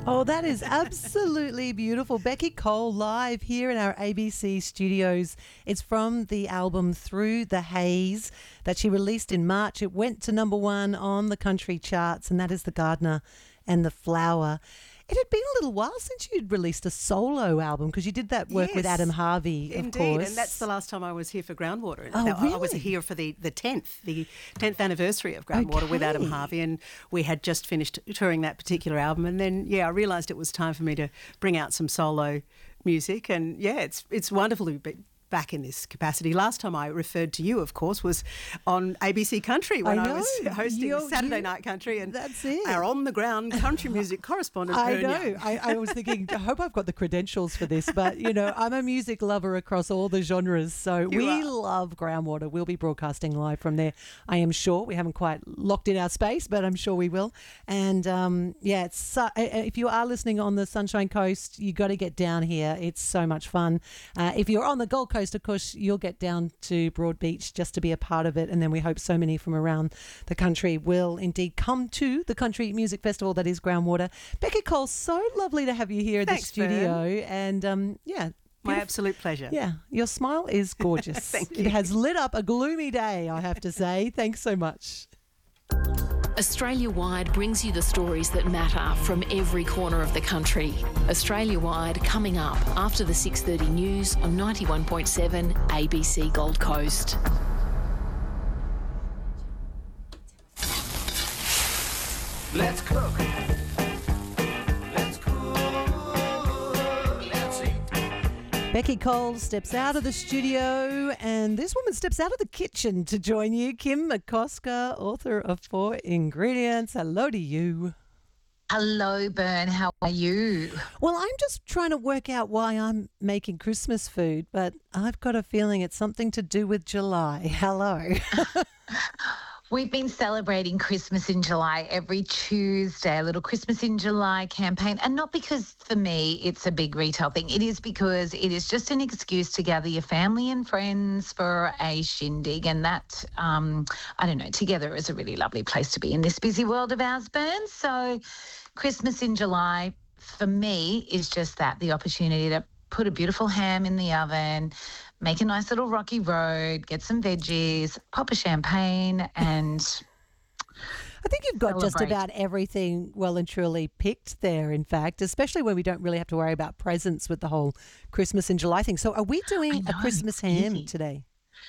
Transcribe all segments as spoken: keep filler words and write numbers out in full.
Oh, that is absolutely beautiful. Becky Cole live here in our A B C studios. It's from the album Through the Haze that she released in March. It went to number one on the country charts, and that is The Gardener and the Flower. It had been a little while since you'd released a solo album because you did that work Yes, with Adam Harvey, of Indeed, course. and that's the last time I was here for Groundwater. Oh, That- I was really? here for the, the tenth, the tenth anniversary of Groundwater with Adam Okay. Harvey, and we had just finished touring that particular album. And then, yeah, I realised it was time for me to bring out some solo music. And yeah, it's it's wonderful to be back in this capacity. Last time I referred to you, of course, was on A B C Country when I I, know. was hosting You're- Saturday you- Night Country, and That's it. our on-the-ground country music correspondent. I Bernia. know. I, I was thinking, I hope I've got the credentials for this, but, you know, I'm a music lover across all the genres, so we are. love Groundwater. We'll be broadcasting live from there, I am sure. We haven't quite locked in our space, but I'm sure we will. And, um, yeah, it's so, if you are listening on the Sunshine Coast, you got to get down here. It's so much fun. Uh, if you're on the Gold Coast, of course, you'll get down to Broadbeach just to be a part of it, and then we hope so many from around the country will indeed come to the Country Music Festival that is Groundwater. Becky Cole, so lovely to have you here in Thanks, the studio, and um, yeah, My beautif- absolute pleasure. yeah, your smile is gorgeous. Thank It you. has lit up a gloomy day, I have to say. Thanks so much. Australia-wide brings you the stories that matter from every corner of the country. Australia-wide coming up after the six thirty news on ninety-one point seven A B C Gold Coast. Let's cook. Let's cook. Let's eat. Becky Cole steps out of the studio, and this woman steps out of the kitchen to join you. Kim McCosker, author of Four Ingredients. Hello to you. Hello, Bern. How are you? Well, I'm just trying to work out why I'm making Christmas food, but I've got a feeling it's something to do with July. Hello. We've been celebrating Christmas in July every Tuesday, a little Christmas in July campaign. And not because for me it's a big retail thing. It is because it is just an excuse to gather your family and friends for a shindig. And that, um, I don't know, together is a really lovely place to be in this busy world of ours, Bern. So Christmas in July for me is just that, the opportunity to put a beautiful ham in the oven, make a nice little rocky road, get some veggies, pop a champagne, and I think you've got just Celebrate. about everything well and truly picked there, in fact, especially when we don't really have to worry about presents with the whole Christmas in July thing. So are we doing I a know, Christmas ham easy. today?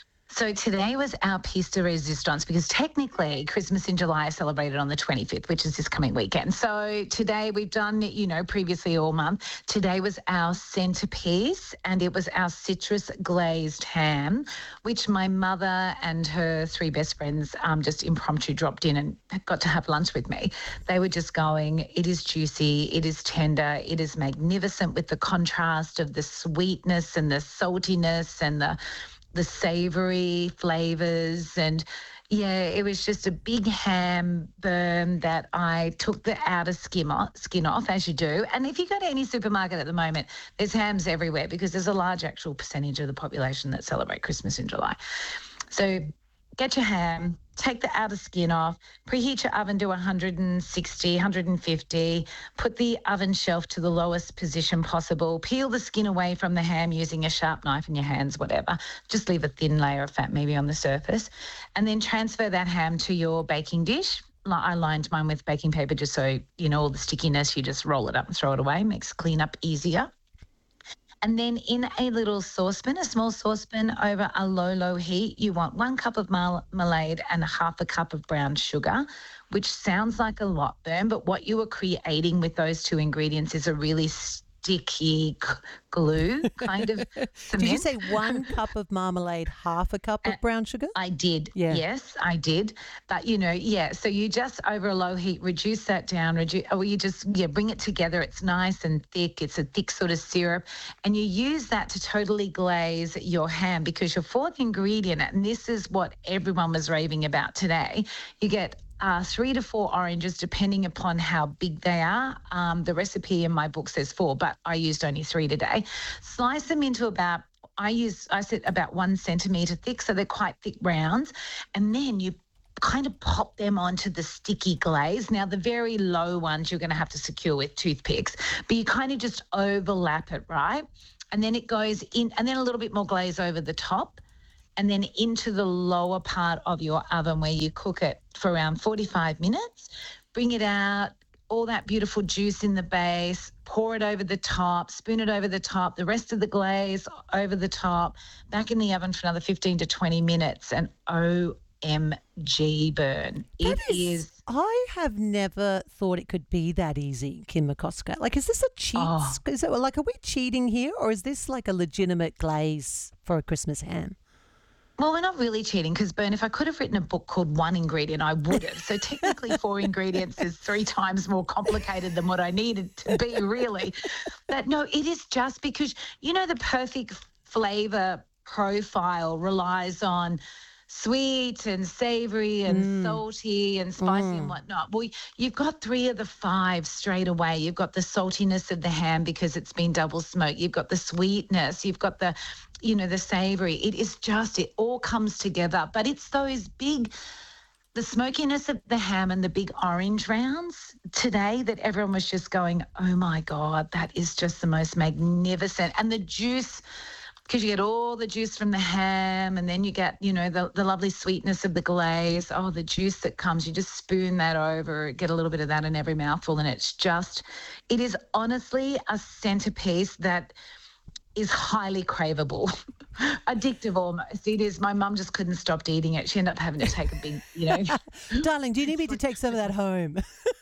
So today was our piece de resistance because technically Christmas in July is celebrated on the twenty-fifth, which is this coming weekend. So today we've done, you know, previously all month. Today was our centerpiece and it was our citrus glazed ham, which my mother and her three best friends um, just impromptu dropped in and got to have lunch with me. They were just going, it is juicy, it is tender, it is magnificent with the contrast of the sweetness and the saltiness and the the savoury flavours. And yeah, it was just a big ham burn that I took the outer skin off, skin off, as you do. And if you go to any supermarket at the moment, there's hams everywhere because there's a large actual percentage of the population that celebrate Christmas in July. So get your ham, take the outer skin off, preheat your oven to one sixty, one fifty, put the oven shelf to the lowest position possible, peel the skin away from the ham using a sharp knife in your hands, whatever. Just leave a thin layer of fat maybe on the surface, and then transfer that ham to your baking dish. Li- I lined mine with baking paper just so, you know, all the stickiness, you just roll it up and throw it away, makes cleanup easier. And then in a little saucepan, a small saucepan over a low, low heat, you want one cup of marmalade and half a cup of brown sugar, which sounds like a lot, Bern, but what you are creating with those two ingredients is a really sticky c- glue kind of cement. Did you say one cup of marmalade, half a cup of Uh, brown sugar? I did. Yeah. Yes, I did. But, you know, yeah. So you just over a low heat, reduce that down, reduce, or you just, yeah, bring it together. It's nice and thick. It's a thick sort of syrup. And you use that to totally glaze your ham because your fourth ingredient, and this is what everyone was raving about today, you get Uh, three to four oranges, depending upon how big they are. Um, the recipe in my book says four, but I used only three today. Slice them into about, I use, I said about one centimetre thick, so they're quite thick rounds. And then you kind of pop them onto the sticky glaze. Now, the very low ones you're going to have to secure with toothpicks, but you kind of just overlap it, right? And then it goes in, and then a little bit more glaze over the top, and then into the lower part of your oven where you cook it for around forty-five minutes. Bring it out, all that beautiful juice in the base, pour it over the top, spoon it over the top, the rest of the glaze over the top, back in the oven for another fifteen to twenty minutes, and O M G burn. It That is, is. I have never thought it could be that easy, Kim McCosker. Like, is this a cheat? Oh. Is it like, are we cheating here, or is this like a legitimate glaze for a Christmas ham? Well, we're not really cheating because, Bern, if I could have written a book called One Ingredient, I would have. So technically four ingredients is three times more complicated than what I needed to be, really. But no, it is just because, you know, the perfect flavour profile relies on sweet and savoury and Mm. salty and spicy Mm. and whatnot. Well, you've got three of the five straight away. You've got the saltiness of the ham because it's been double smoked. You've got the sweetness. You've got the, you know, the savoury. It is just, it all comes together. But it's those big, the smokiness of the ham and the big orange rounds today that everyone was just going, oh my God, that is just the most magnificent. And the juice, because you get all the juice from the ham and then you get, you know, the, the lovely sweetness of the glaze. Oh, the juice that comes, you just spoon that over, get a little bit of that in every mouthful. And it's just, it is honestly a centerpiece that is highly craveable, addictive almost. It is. My mum just couldn't stop eating it. She ended up having to take a big, you know. Darling, do you need me to take some of that home?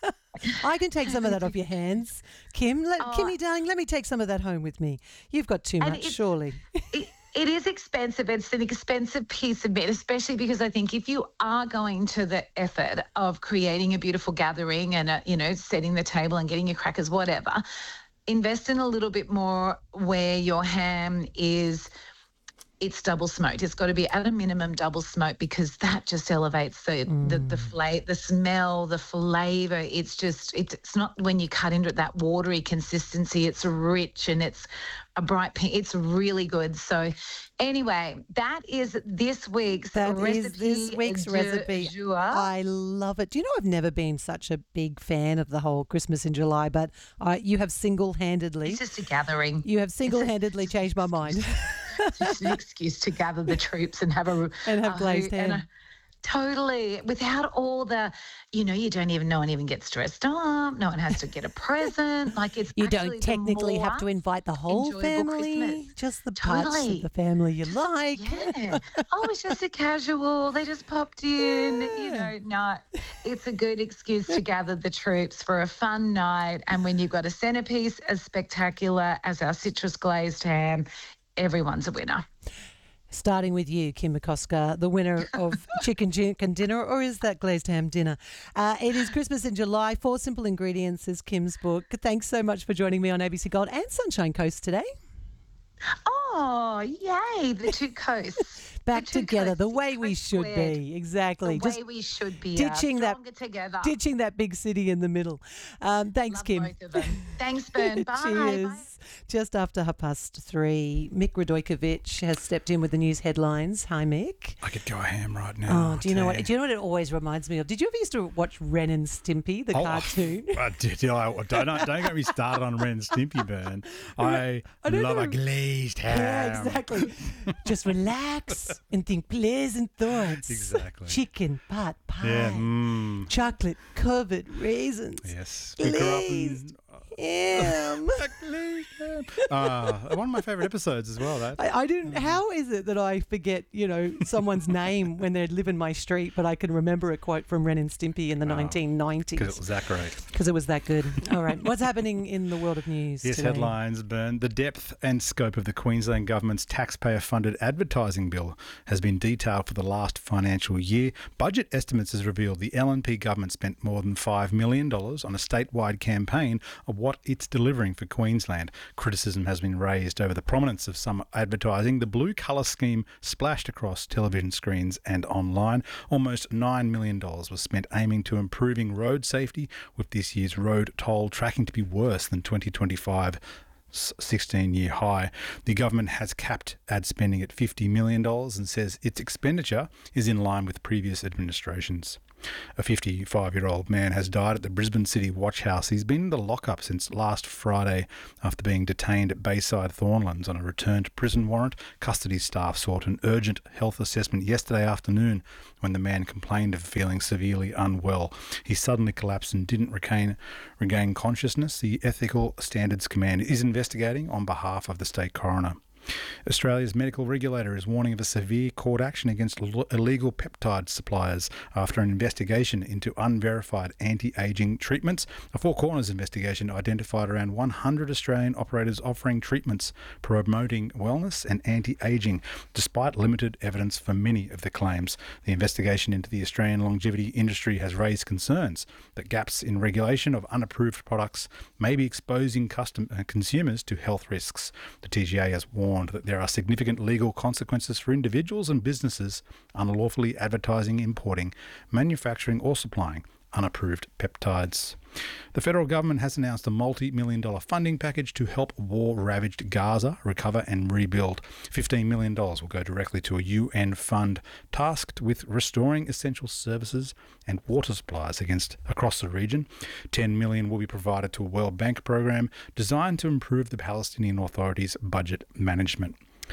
I can take some of that off your hands. Kim, let, Oh. Kimmy, darling, let me take some of that home with me. You've got too And much, it's- surely. It, it is expensive. It's an expensive piece of meat, especially because I think if you are going to the effort of creating a beautiful gathering and, uh, you know, setting the table and getting your crackers, whatever, invest in a little bit more where your ham is, it's double smoked. It's got to be at a minimum double smoked because that just elevates the Mm. the the, fla- the smell, the flavour. It's just, it's, it's not when you cut into it that watery consistency. It's rich and it's a bright pink. It's really good. So anyway, that is this week's That recipe. is this week's du recipe. jour. I love it. Do you know I've never been such a big fan of the whole Christmas in July, but uh, you have single-handedly, It's just a gathering. you have single-handedly changed my mind. Just an excuse to gather the troops and have a And have a glazed hoot and ham. a- Totally. Without all the, you know, you don't even, no one even gets dressed up. No one has to get a present. Like it's You actually don't the technically have to more invite the whole enjoyable family, Christmas. just the parts Totally. of the family you like. Yeah. Oh, it's just a casual. They just popped in. You know, no, it's a good excuse to gather the troops for a fun night. And when you've got a centerpiece as spectacular as our citrus glazed ham, everyone's a winner. Starting with you, Kim McCosker, the winner of Chicken Chicken Dinner, or is that glazed ham dinner? Uh, it is Christmas in July. Four simple ingredients is Kim's book. Thanks so much for joining me on A B C Gold and Sunshine Coast today. Oh, yay, the two coasts. Back The two together, coasts, the two way we coasts should squared. be. Exactly. The Just way we should be. ditching uh, that- stronger together. ditching that big city in the middle. Um, thanks, Love Kim. both of them. Thanks, Bern. Bye. Cheers. Bye. Just after half past three, Mick Radojkovic has stepped in with the news headlines. Hi, Mick. I could go ham right now. Oh, do you know what? Tam. Do you know what it always reminds me of? Did you ever used to watch Ren and Stimpy, the Oh, cartoon? I did. I, don't, don't get me started on Ren and Stimpy, Burn. I, I don't love know. a glazed ham. Yeah, exactly. Just relax and think pleasant thoughts. Exactly. Chicken pot pie. Yeah. Mm, Chocolate covered raisins. yes. We grew up in, Glazed ham. a glazed ham. Uh, one of my favourite episodes as well. That. I, I didn't. How is it that I forget, you know, someone's name when they live in my street, but I can remember a quote from Ren and Stimpy in the nineteen nineties Because it was that great. because it was that good. All right, what's happening in the world of news Yes, today? headlines, Burn. The depth and scope of the Queensland Government's taxpayer-funded advertising bill has been detailed for the last financial year. Budget estimates has revealed the L N P government spent more than five million dollars on a statewide campaign of what it's delivering for Queensland. Criticism has been raised over the prominence of some advertising. The blue colour scheme splashed across television screens and online. Almost nine million dollars was spent aiming to improving road safety, with this year's road toll tracking to be worse than twenty twenty-five sixteen-year high. The government has capped ad spending at fifty million dollars and says its expenditure is in line with previous administrations. A fifty-five-year-old man has died at the Brisbane City Watch House. He's been in the lockup since last Friday after being detained at Bayside Thornlands on a return to prison warrant. Custody staff sought an urgent health assessment yesterday afternoon when the man complained of feeling severely unwell. He suddenly collapsed and didn't regain, regain consciousness. The Ethical Standards Command is investigating on behalf of the state coroner. Australia's medical regulator is warning of a severe court action against illegal peptide suppliers after an investigation into unverified anti-aging treatments. A Four Corners investigation identified around one hundred Australian operators offering treatments promoting wellness and anti-aging, despite limited evidence for many of the claims. The investigation into the Australian longevity industry has raised concerns that gaps in regulation of unapproved products may be exposing custom, uh, consumers to health risks. The T G A has warned that there are significant legal consequences for individuals and businesses unlawfully advertising, importing, manufacturing or supplying unapproved peptides. The federal government has announced a multi-million dollar funding package to help war-ravaged Gaza recover and rebuild. fifteen million dollars will go directly to a U N fund tasked with restoring essential services and water supplies against across the region. ten million dollars will be provided to a World Bank program designed to improve the Palestinian Authority's budget management.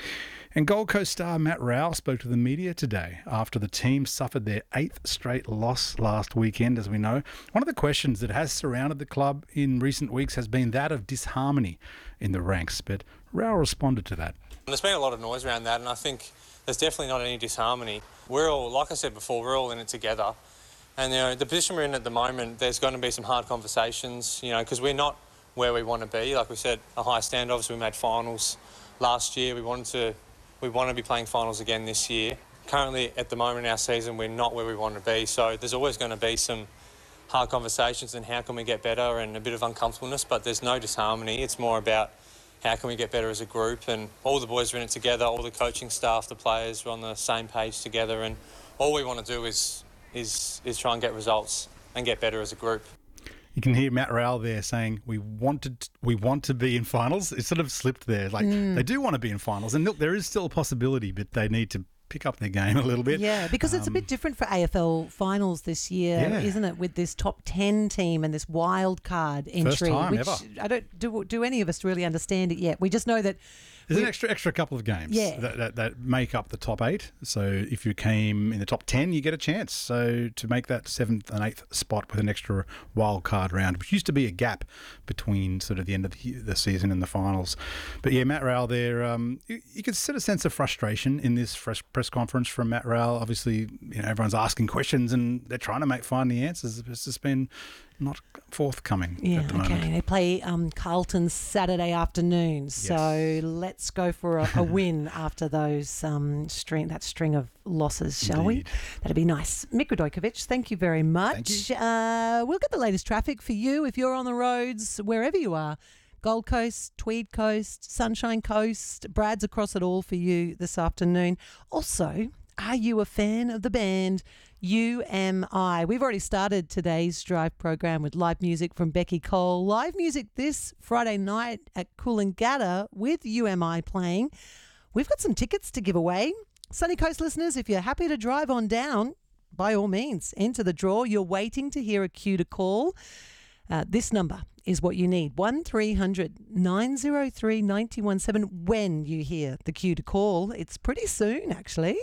And Gold Coast star Matt Rowell spoke to the media today after the team suffered their eighth straight loss last weekend, as we know. One of the questions that has surrounded the club in recent weeks has been that of disharmony in the ranks, but Rowell responded to that. There's been a lot of noise around that, and I think there's definitely not any disharmony. We're all, like I said before, we're all in it together. And, you know, the position we're in at the moment, there's going to be some hard conversations, you know, because we're not where we want to be. Like we said, a high stand, obviously we made finals last year. We wanted to... We want to be playing finals again this year. Currently, at the moment in our season, we're not where we want to be. So there's always going to be some hard conversations and how can we get better and a bit of uncomfortableness, but there's no disharmony. It's more about how can we get better as a group, and all the boys are in it together, all the coaching staff, the players are on the same page together, and all we want to do is, is, is try and get results and get better as a group. You can hear Matt Rowell there saying, we wanted, we want to be in finals. It sort of slipped there. Like, mm. they do want to be in finals. And look, there is still a possibility, but they need to pick up their game a little bit. Yeah, because um, it's a bit different for A F L finals this year, yeah. isn't it? With this top ten team and this wild card entry. First time which ever. I don't do, do any of us really understand it yet. We just know that there's an extra extra couple of games yeah. that, that, that make up the top eight. So if you came in the top ten, you get a chance. So to make that seventh and eighth spot with an extra wild card round, which used to be a gap between sort of the end of the, the season and the finals. But yeah, Matt Rowell there, um, you, you could see a sense of frustration in this fresh press conference from Matt Rowell. Obviously, you know, everyone's asking questions and they're trying to make find the answers. It's just been not forthcoming yeah, at the okay. moment. They play um, Carlton Saturday afternoon, so yes. let's go for a, a win after those um, string that string of losses, shall Indeed. we? That'd be nice. Mick Radojkovic, thank you very much. Thank you. Uh, we'll get the latest traffic for you if you're on the roads, wherever you are. Gold Coast, Tweed Coast, Sunshine Coast. Brad's across it all for you this afternoon. Also, are you a fan of the band U M I? We've already started today's drive program with live music from Becky Cole. Live music this Friday night at Coolangatta with U M I playing. We've got some tickets to give away. Sunny Coast listeners, if you're happy to drive on down, by all means, enter the draw. You're waiting to hear a cue to call. Uh, this number is what you need, one three hundred nine oh three nine one seven, when you hear the cue to call. It's pretty soon, actually.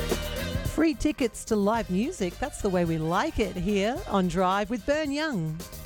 Free tickets to live music. That's the way we like it here on Drive with Bern Young.